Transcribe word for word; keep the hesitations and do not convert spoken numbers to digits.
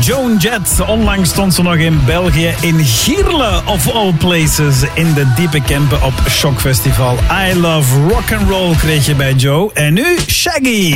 Joan Jett. Onlangs stond ze nog in België in Gierle, of all places, in de diepe Kempen op Shock Festival. I Love Rock'n'Roll kreeg je bij Joe. En nu Shaggy.